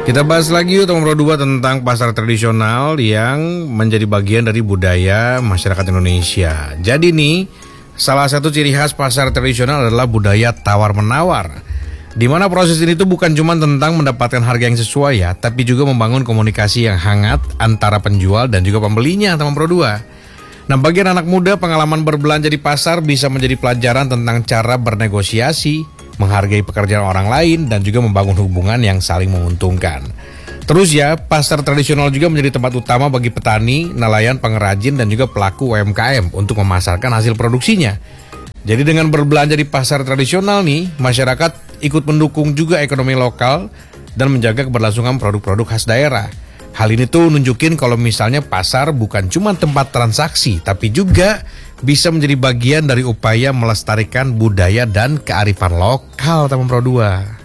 Kita bahas lagi yuk teman Pro 2 tentang pasar tradisional yang menjadi bagian dari budaya masyarakat Indonesia. Jadi nih, salah satu ciri khas pasar tradisional adalah budaya tawar-menawar. Di mana proses ini tuh bukan cuma tentang mendapatkan harga yang sesuai ya, tapi juga membangun komunikasi yang hangat antara penjual dan juga pembelinya teman Pro 2. Nah, bagian anak muda, pengalaman berbelanja di pasar bisa menjadi pelajaran tentang cara bernegosiasi, menghargai pekerjaan orang lain, dan juga membangun hubungan yang saling menguntungkan. Terus ya, pasar tradisional juga menjadi tempat utama bagi petani, nelayan, pengrajin, dan juga pelaku UMKM untuk memasarkan hasil produksinya. Jadi dengan berbelanja di pasar tradisional nih, masyarakat ikut mendukung juga ekonomi lokal dan menjaga keberlangsungan produk-produk khas daerah. Hal ini tuh nunjukin kalau misalnya pasar bukan cuma tempat transaksi, tapi juga bisa menjadi bagian dari upaya melestarikan budaya dan kearifan lokal teman Pro 2.